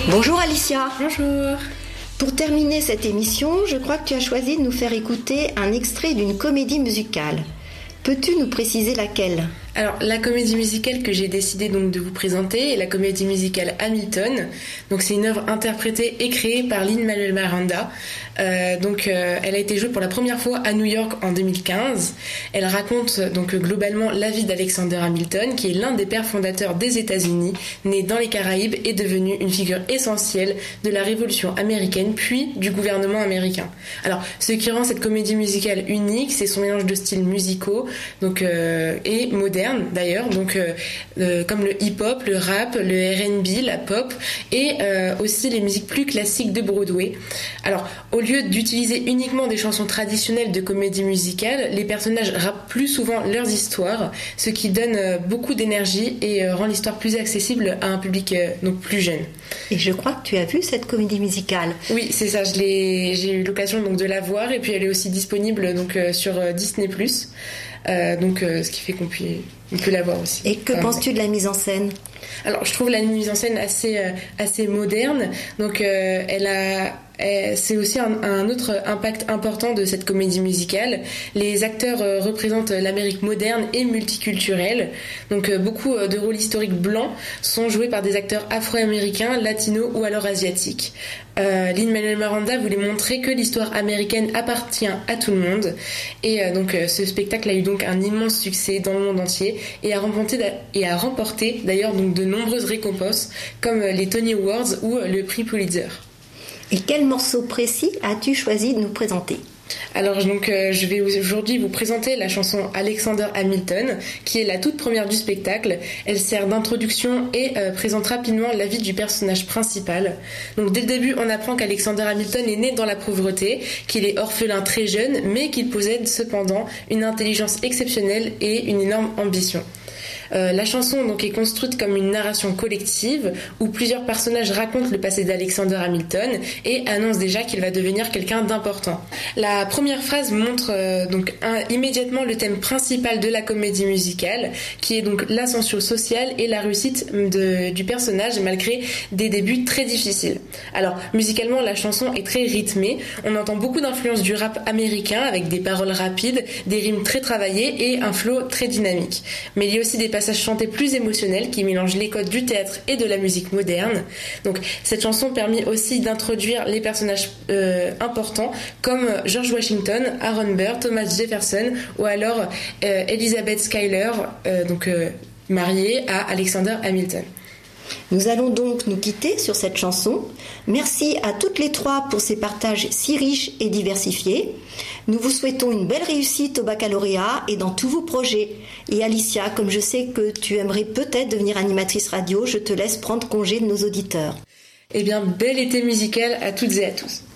Bonjour Alicia. Bonjour. Pour terminer cette émission, je crois que tu as choisi de nous faire écouter un extrait d'une comédie musicale. Peux-tu nous préciser laquelle ? Alors, la comédie musicale que j'ai décidé donc de vous présenter est la comédie musicale Hamilton. Donc, c'est une œuvre interprétée et créée par Lin-Manuel Miranda. Elle a été jouée pour la première fois à New York en 2015. Elle raconte donc globalement la vie d'Alexander Hamilton, qui est l'un des pères fondateurs des États-Unis, né dans les Caraïbes et devenu une figure essentielle de la Révolution américaine, puis du gouvernement américain. Alors, ce qui rend cette comédie musicale unique, c'est son mélange de styles musicaux, et modernes d'ailleurs, comme le hip-hop, le rap, le R&B, la pop et aussi les musiques plus classiques de Broadway. Alors, au lieu d'utiliser uniquement des chansons traditionnelles de comédie musicale, les personnages rappent plus souvent leurs histoires, ce qui donne beaucoup d'énergie et rend l'histoire plus accessible à un public donc plus jeune. Et je crois que tu as vu cette comédie musicale. Oui, c'est ça, j'ai eu l'occasion donc de la voir et puis elle est aussi disponible donc sur Disney+. Ce qui fait qu'on peut la voir aussi. Et que penses-tu de la mise en scène ? Alors, je trouve la mise en scène assez moderne. Donc, c'est aussi un autre impact important de cette comédie musicale. Les acteurs représentent l'Amérique moderne et multiculturelle. Donc, beaucoup de rôles historiques blancs sont joués par des acteurs afro-américains, latinos ou alors asiatiques. Lin-Manuel Miranda voulait montrer que l'histoire américaine appartient à tout le monde. Et ce spectacle a eu donc un immense succès dans le monde entier et a remporté d'ailleurs donc de nombreuses récompenses comme les Tony Awards ou le prix Pulitzer. Et quel morceau précis as-tu choisi de nous présenter ? Alors je vais aujourd'hui vous présenter la chanson Alexander Hamilton, qui est la toute première du spectacle. Elle sert d'introduction et présente rapidement la vie du personnage principal. Donc dès le début, on apprend qu'Alexander Hamilton est né dans la pauvreté, qu'il est orphelin très jeune, mais qu'il possède cependant une intelligence exceptionnelle et une énorme ambition. La chanson donc est construite comme une narration collective où plusieurs personnages racontent le passé d'Alexander Hamilton et annoncent déjà qu'il va devenir quelqu'un d'important. La première phrase montre immédiatement le thème principal de la comédie musicale, qui est donc l'ascension sociale et la réussite du personnage malgré des débuts très difficiles. Alors musicalement, la chanson est très rythmée. On entend beaucoup d'influences du rap américain avec des paroles rapides, des rimes très travaillées et un flow très dynamique. Mais il y a aussi des passages chantés plus émotionnels qui mélangent les codes du théâtre et de la musique moderne. Donc cette chanson permet aussi d'introduire les personnages importants comme George Washington, Aaron Burr, Thomas Jefferson ou alors Elizabeth Schuyler, mariée à Alexander Hamilton. Nous allons donc nous quitter sur cette chanson. Merci à toutes les trois pour ces partages si riches et diversifiés. Nous vous souhaitons une belle réussite au baccalauréat et dans tous vos projets. Et Alicia, comme je sais que tu aimerais peut-être devenir animatrice radio, je te laisse prendre congé de nos auditeurs. Eh bien, bel été musical à toutes et à tous.